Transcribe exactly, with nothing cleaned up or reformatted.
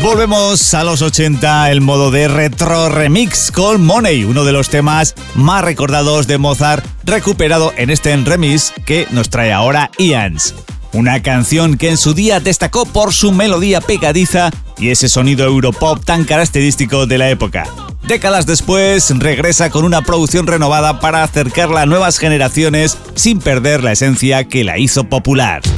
Volvemos a los ochenta, el modo de retro remix con Money, uno de los temas más recordados de Mozart, recuperado en este remix que nos trae ahora Ians. Una canción que en su día destacó por su melodía pegadiza y ese sonido europop tan característico de la época. Décadas después, regresa con una producción renovada para acercarla a nuevas generaciones sin perder la esencia que la hizo popular.